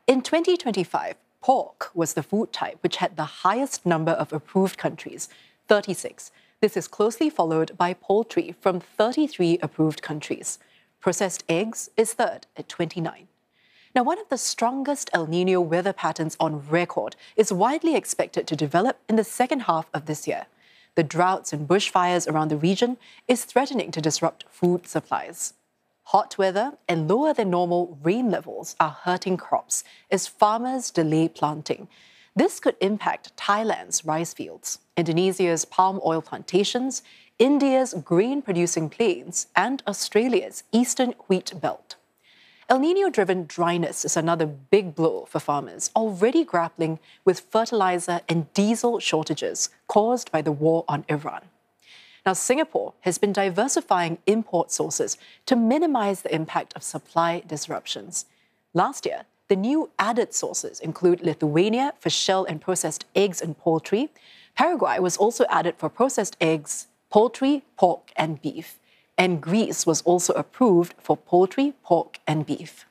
In 2025, pork was the food type which had the highest number of approved countries, 36. This is closely followed by poultry from 33 approved countries. Processed eggs is third at 29. Now, one of the strongest El Niño weather patterns on record is widely expected to develop in the second half of this year. The droughts and bushfires around the region is threatening to disrupt food supplies. Hot weather and lower than normal rain levels are hurting crops as farmers delay planting. This could impact Thailand's rice fields, Indonesia's palm oil plantations, India's grain-producing plains, and Australia's eastern wheat belt. El Niño-driven dryness is another big blow for farmers already grappling with fertilizer and diesel shortages caused by the war on Iran. Now, Singapore has been diversifying import sources to minimize the impact of supply disruptions. Last year, the new added sources include Lithuania for shell and processed eggs and poultry. Paraguay was also added for processed eggs, poultry, pork, and beef. And Greece was also approved for poultry, pork, and beef.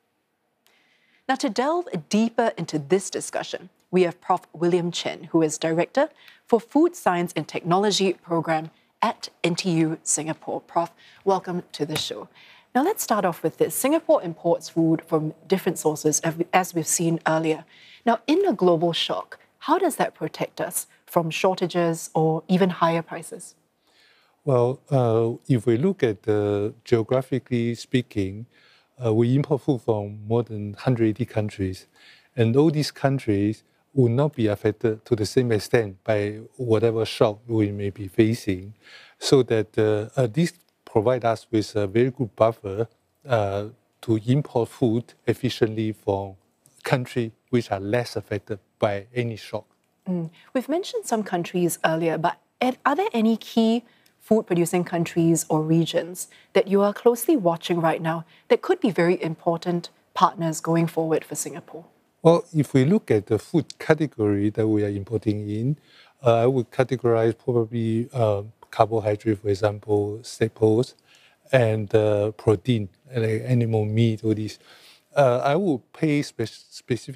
Now, to delve deeper into this discussion, we have Prof. William Chen, who is Director for Food Science and Technology Program at NTU Singapore. Prof, welcome to the show. Now, let's start off with this. Singapore imports food from different sources, as we've seen earlier. Now, in a global shock, how does that protect us from shortages or even higher prices? Well, if we look at geographically speaking, we import food from more than 180 countries. And all these countries will not be affected to the same extent by whatever shock we may be facing. So that this provides us with a very good buffer to import food efficiently from countries which are less affected by any shock. We've mentioned some countries earlier, but are there any key food-producing countries or regions that you are closely watching right now that could be very important partners going forward for Singapore? Well, if we look at the food category that we are importing in, I would categorize probably carbohydrate, for example, staples, and protein, like animal meat, all these. I would pay special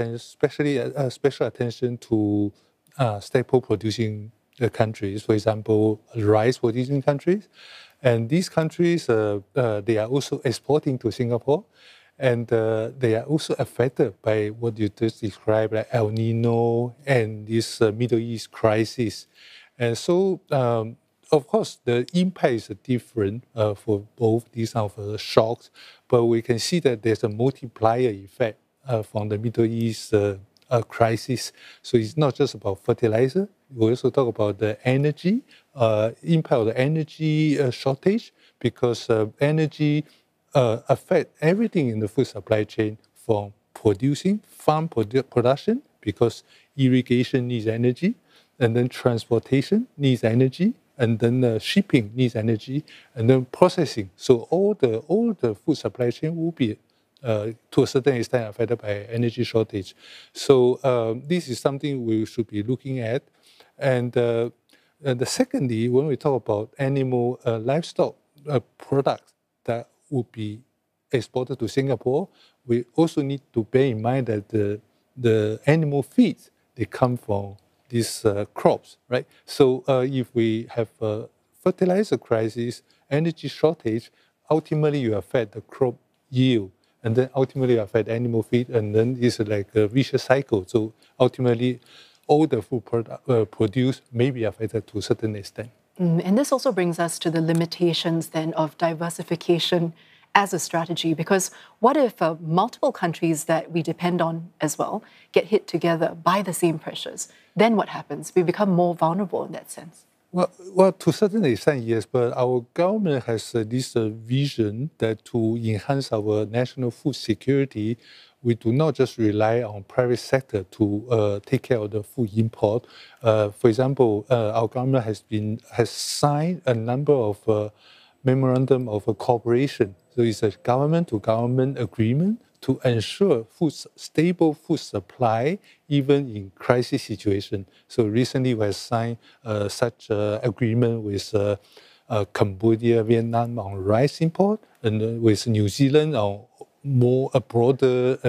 attention to staple-producing countries, for example, rice-producing countries. And these countries, they are also exporting to Singapore. And they are also affected by what you just described, like El Nino and this Middle East crisis. And so, of course, the impact is different for both these shocks, but we can see that there's a multiplier effect from the Middle East crisis. So it's not just about fertilizer. We also talk about the energy, impact of the energy shortage, because energy affect everything in the food supply chain, from producing, farm production, because irrigation needs energy, and then transportation needs energy, and then shipping needs energy, and then processing. So all the food supply chain will be to a certain extent affected by energy shortage. So this is something we should be looking at. And the secondly, when we talk about animal livestock products that would be exported to Singapore, we also need to bear in mind that the animal feeds, they come from these crops, right? So if we have a fertilizer crisis, energy shortage, ultimately you affect the crop yield, and then ultimately you affect animal feed, and then it's like a vicious cycle. So ultimately, all the food produced may be affected to a certain extent. And this also brings us to the limitations then of diversification as a strategy, because what if multiple countries that we depend on as well get hit together by the same pressures? Then what happens? We become more vulnerable in that sense. Well, to a certain extent, yes, but our government has this vision that to enhance our national food security, we do not just rely on private sector to take care of the food import. For example, our government has signed a number of memorandum of cooperation. So it's a government-to-government agreement to ensure stable food supply even in crisis situation. So recently we have signed such agreement with Cambodia, Vietnam on rice import, and with New Zealand on a broader